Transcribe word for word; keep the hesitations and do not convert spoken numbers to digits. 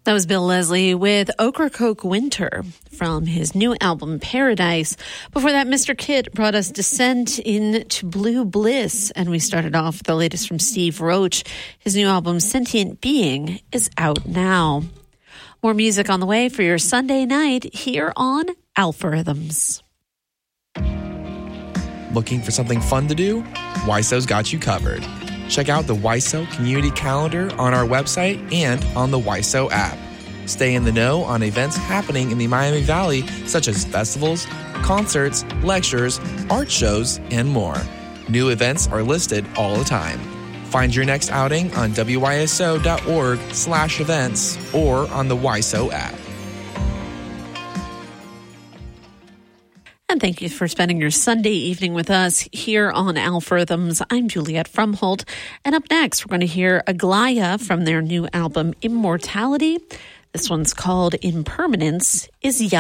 That was Bill Leslie with Ocracoke Winter from his new album Paradise. Before that, Mister Kid brought us Descent into Blue Bliss, and we started off with the latest from Steve Roach. His new album Sentient Being is out now. More music on the way for your Sunday night here on Algorithms. Looking for something fun to do? W I S O's got you covered. Check out the W I S O Community Calendar on our website and on the W I S O app. Stay in the know on events happening in the Miami Valley, such as festivals, concerts, lectures, art shows, and more. New events are listed all the time. Find your next outing on W Y S O dot org slash events or on the W I S O app. And thank you for spending your Sunday evening with us here on Algorithms. I'm Juliette Frumholt. And up next, we're going to hear Aglaya from their new album, Immortality. This one's called Impermanence is Young.